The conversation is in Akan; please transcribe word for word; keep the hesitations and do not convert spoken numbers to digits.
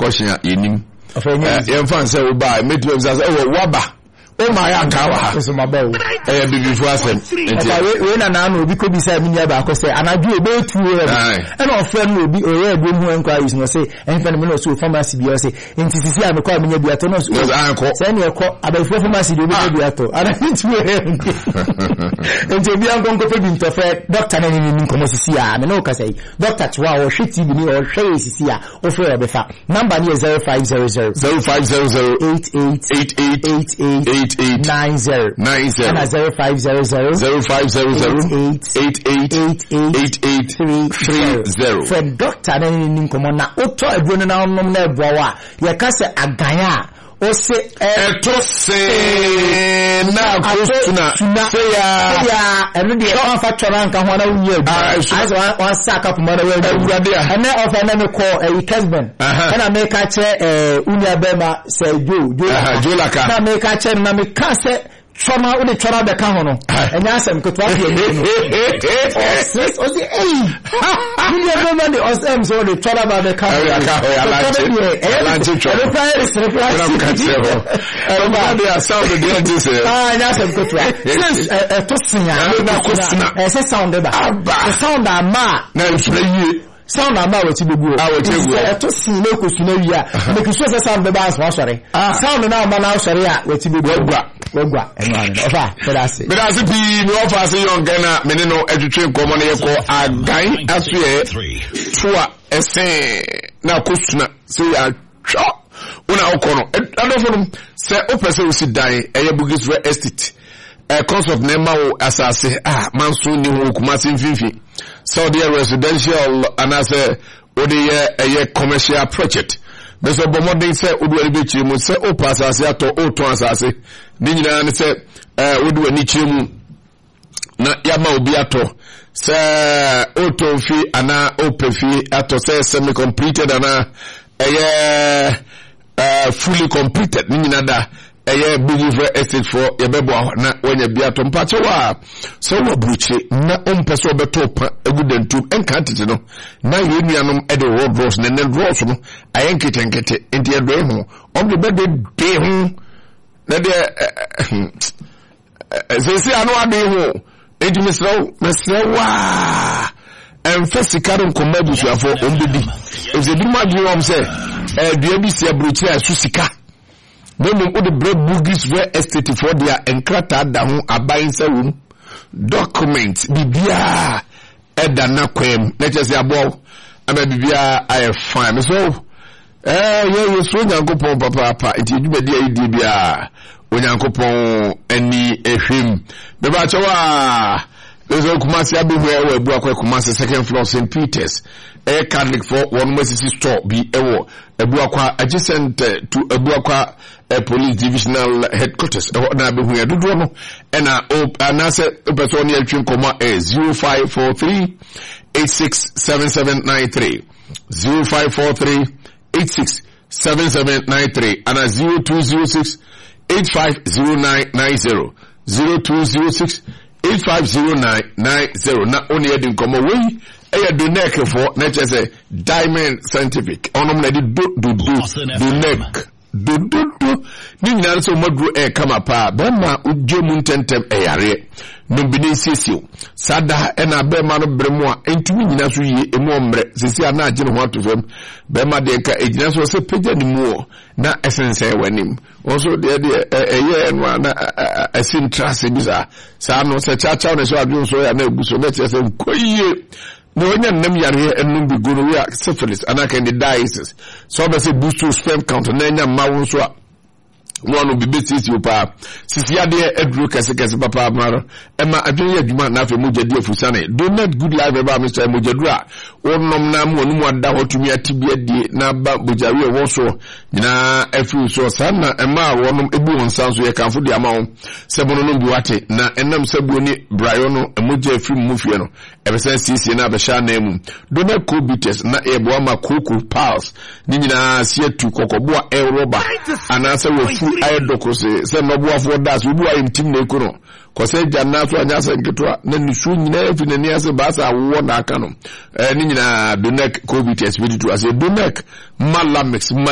question yenim eh fan say wo ba medio say oh waba o ma ya nka wa so ma ba wo eh bibi fu asem enti we na na no obi ko bi say minya ba ko say anaju e be tu e e na ofre no obi o ye be hu enka is no say en fa me no so pharmacy bi o say enti sisi a me ko minya bi ato no so say na e ko abaifo pharmacy do bi bi ato ana enti we enti bi an gonko pe bi ntofe doctor na ni ni nkomo sisi a me no ka say doctor twa o hweti bi ni o hwe sisi a o fe obefa number ni zero five zero zero zero five zero zero eight eight eight eight eight eight eight eight nine zero nine zero and zero five zero zero zero five zero zero eight eight eight eight eight three zero. For doctor na ni nkomo na oto aduro na onom na eboa wa ye ka se aganya o se eto se na kostuna se ya ya enu de o fa twara nka ho na wuye adu as one sack up mother we ewurade a na o fa na me call e Kesben na me ka che eh unia bema se jo jo laka na me ka che na me ka se Choma uni chora be ka ho no enya asem kotwa bi e no sis o se eh you never know the osem so the chora ba be ka ho ya ka ho ya lanche ya lanche chora e fa is reflection ka che ho e ba de sound de enti se ah enya asem kotwa sis e to sinya na ko sina e se sound ba the sound ama na ifreyi sound ama wati beguo ah wati beguo e to sin na ko sina wi a make sure say sound be ba so sore sound na ama na sore a wati beguo gwa gwa eno an ofa pedasi pedasi bi no ofa say yon gana mene no adwetwe nkomo na yeko agan asoe toa ese na kosuna say ya twa una okono adofo say opese o si dan eye Bugisra estate a concept nema wo asase ah manso ni ho kuma sinfifi so the residential anase odi ye eye commercial project beso bomodin se odu ani be chire mu se o pasase ato o ton asase ni nyina ne se eh odu ani chire mu na yama obi ato se o ton fi ana o pefi ato se semi completed ana eye uh, fully completed ni nyina da eye Bugisra estate for yebebo na wonya bia to mpache wa so wo bruche na ompese obeto pa egudentu enka tete no na yenuanom e de road roads ne ne roads no ayenkete nkete enti edo ho omde bede de ho na de sesi anu ade ho enti mesraw mesrawa emfesi karon komabu suafo ombedi ezebi magi wom se e dua bi se bruche asusika Memo ode bread Bugisra estate for their enkrata da ho aban sawum document bibia eda na kwem na chese abo aba bibia ay fine so eh ye ye so nyankopon papa papa enti edwumadi ayi die bia onyankopon ani ehwem be ba chewa lezo kumasi abehu ewo ebu akwa kumasi second floor Saint Peter's a Catholic for one Moses store be ewo ebu akwa adjacent to ebu akwa police divisional headquarters na abehu ya dudu no na anase person ya twin koma e zero five four three eight six seven seven nine three zero five four three eight six seven seven nine three and zero two zero six eight five zero nine nine zero zero two zero six eight five zero nine nine zero na oni edin komo we e do neck for na chese Diamond Scientific onom na di do do do neck do do do ni nyina so modru e kama pa be ma ujemu ntentem e yare no bini sesio sada e na be ma no bremu a entumi nyina so yie emu omre sesi ana agye ho atofam be ma de ka egyina so se peja ni mu na esense wanim also de de eye no na asin trase bisa sa no se cha cha no so adun so ya na eguso na chese koyie no onya nam yare enum bi gonorrhea syphilis anaka in the dialysis so be say boost to sperm count na nya mawo so a no no bibi sisi opa sisi ade edru kese kese papa maro ema adwene adwuma na afa mojadi afusane do not good life eba Mister Mojadu a wonom na mo no mu ada hotumi atibia die na ba bojawe wo so nyina afi so sana ema wonom ebu won sanso ye kanfo de ama wo sebono no buate na enam sebo ni brayo no emoja afi mu fie no ebesa sisi na abesha na emu do not cobites na ebo ama koku pals ni nyina sie tu kokoboa e roba anasa wo fu ay dokose se nobuafo das ubu ay ntim na ekono ko se janna so anya se nketwa na nisu nyina efi na ni ase ba sa wo na aka no eh ni nyina do neck covid expedito ase do neck malamix